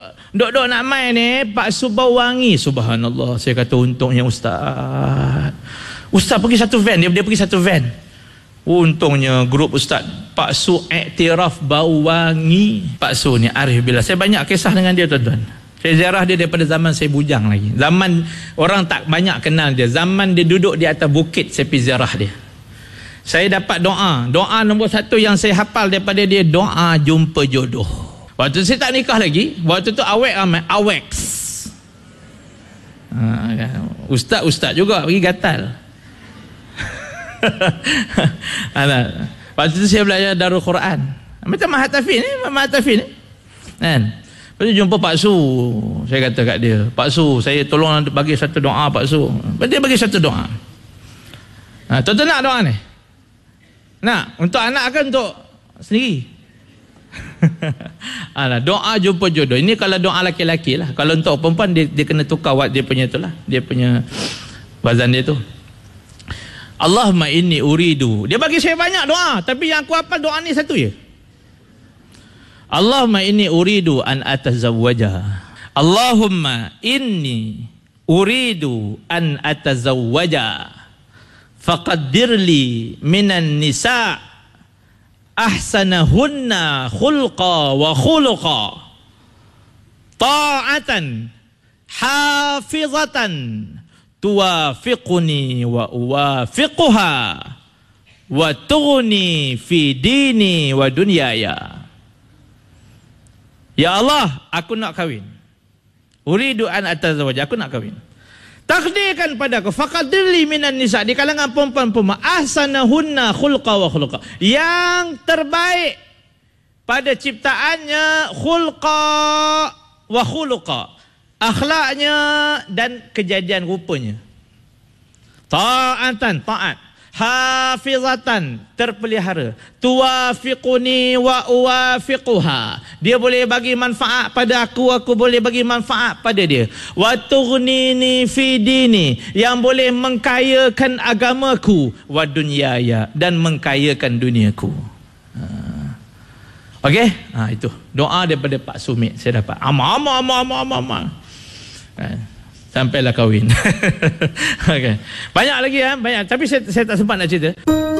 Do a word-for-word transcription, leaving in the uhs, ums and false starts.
Dok-dok nak main ni Pak Su bau wangi. Subhanallah. Saya kata untungnya Ustaz. Ustaz pergi satu van. Dia, dia pergi satu van. Untungnya grup Ustaz Pak Su iktiraf bau wangi. Pak Su ni arif billah. Saya banyak kisah dengan dia tuan-tuan. Saya ziarah dia daripada zaman saya bujang lagi. Zaman orang tak banyak kenal dia. Zaman dia duduk di atas bukit saya pergi ziarah dia. Saya dapat doa. Doa nombor satu yang saya hafal daripada dia, doa jumpa jodoh. Waktu saya tak nikah lagi, waktu tu awek ramai, awek. Ha, Ustaz-ustaz juga pergi gatal. Waktu tu saya belajar Darul Quran. Macam Mahatafin ni, Mahatafin ni. Kan? Lepas tu jumpa Pak Su. Saya kata kat dia, Pak Su, saya tolong bagi satu doa Pak Su. Dia bagi satu doa. Ha, tuan-tuan nak doa ni? Nak? Untuk anak kan untuk sendiri? Alah, doa jumpa jodoh. Ini kalau doa laki-laki lah. Kalau untuk perempuan dia, dia kena tukar wat dia punya tu lah. Dia punya wazan dia tu. Allahumma inni uridu. Dia bagi saya banyak doa, tapi yang aku hafal doa ni satu je. Allahumma inni uridu an atazawwaja. Allahumma inni uridu an atazawwaja. Faqaddirli minan nisa' ahsanahunna khulqa wa khuluqa ta'atan hafizatan tuwafiquni wa uwafiquha wa tughni fi dini wa dunyaya. Ya Allah, aku nak kahwin. Uridu an atazawwaja, aku nak kahwin. Takdirkan padaku faqaddirli minan nisa, di kalangan perempuan-perempuan, ahsanahunna khulqa wa khuluqa, yang terbaik pada ciptaannya, khulqa wa khuluqa, akhlaknya dan kejadian rupanya. Ta'atan, taat, hafizatan, terpelihara, tuwafiquni wa uwafiquha, dia boleh bagi manfaat pada aku, aku boleh bagi manfaat pada dia. Wa tughnini fi dini, yang boleh mengkayakan agamaku, wa dunyaya, dan mengkayakan duniaku. Ha. Okey? Ha, itu doa daripada Pak Sumit saya dapat. Amal amal amal amal amal. Ha. Sampailah kahwin. Okay. Banyak lagi ya, banyak. Tapi saya, saya tak sempat nak cerita.